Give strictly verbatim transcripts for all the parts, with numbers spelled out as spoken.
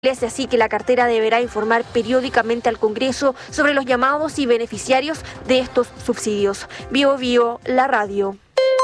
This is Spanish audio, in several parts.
Es así que la cartera deberá informar periódicamente al Congreso sobre los llamados y beneficiarios de estos subsidios. Bio Bio, la radio.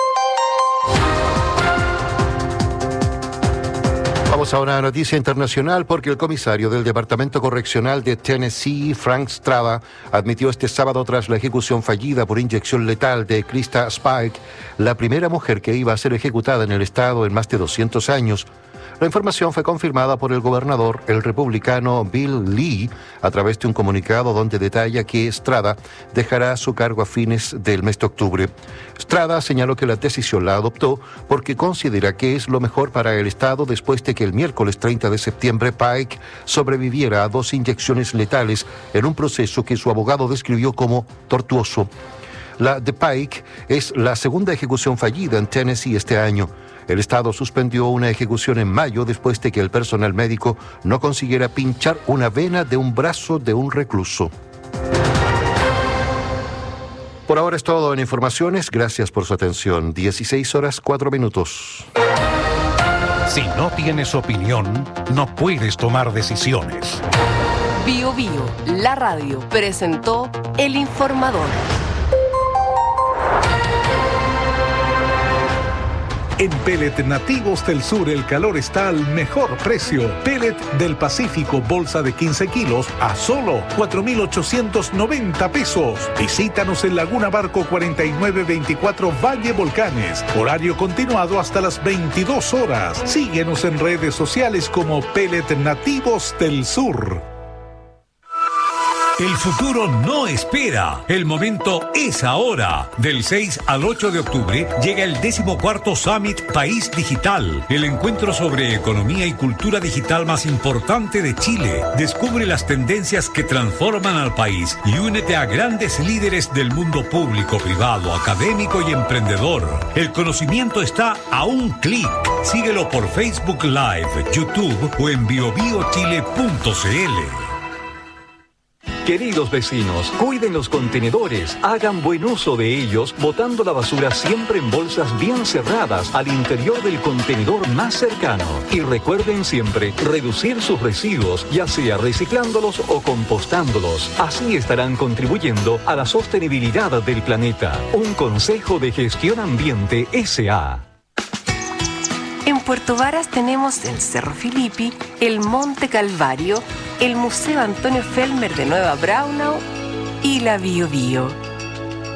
Vamos a una noticia internacional porque el comisario del Departamento Correccional de Tennessee, Frank Strada, admitió este sábado tras la ejecución fallida por inyección letal de Krista Spike, la primera mujer que iba a ser ejecutada en el estado en más de doscientos años. La información fue confirmada por el gobernador, el republicano Bill Lee, a través de un comunicado donde detalla que Strada dejará su cargo a fines del mes de octubre. Strada señaló que la decisión la adoptó porque considera que es lo mejor para el estado después de que el miércoles treinta de septiembre Pike sobreviviera a dos inyecciones letales en un proceso que su abogado describió como tortuoso. La de Pike es la segunda ejecución fallida en Tennessee este año. El estado suspendió una ejecución en mayo después de que el personal médico no consiguiera pinchar una vena de un brazo de un recluso. Por ahora es todo en informaciones. Gracias por su atención. dieciséis horas, cuatro minutos. Si no tienes opinión, no puedes tomar decisiones. Bio Bio, la radio, presentó El Informador. En Pellet Nativos del Sur el calor está al mejor precio. Pellet del Pacífico, bolsa de quince kilos a solo cuatro mil ochocientos noventa pesos. Visítanos en Laguna Barco cuarenta y nueve veinticuatro Valle Volcanes. Horario continuado hasta las veintidós horas. Síguenos en redes sociales como Pellet Nativos del Sur. El futuro no espera. El momento es ahora. Del seis al ocho de octubre llega el decimocuarto Summit País Digital, el encuentro sobre economía y cultura digital más importante de Chile. Descubre las tendencias que transforman al país y únete a grandes líderes del mundo público, privado, académico y emprendedor. El conocimiento está a un clic. Síguelo por Facebook Live, YouTube o en bio bio chile punto c l. Queridos vecinos, cuiden los contenedores, hagan buen uso de ellos, botando la basura siempre en bolsas bien cerradas al interior del contenedor más cercano. Y recuerden siempre reducir sus residuos, ya sea reciclándolos o compostándolos. Así estarán contribuyendo a la sostenibilidad del planeta. Un consejo de Gestión Ambiente S A En Puerto Varas tenemos el Cerro Filipi, el Monte Calvario, el Museo Antonio Felmer de Nueva Braunau y la Bio Bio.